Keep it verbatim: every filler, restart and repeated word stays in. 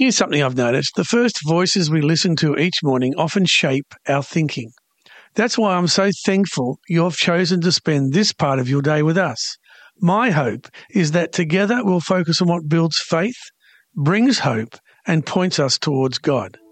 Here's something I've noticed. The first voices we listen to each morning often shape our thinking. That's why I'm so thankful you've chosen to spend this part of your day with us. My hope is that together we'll focus on what builds faith, brings hope, and points us towards God.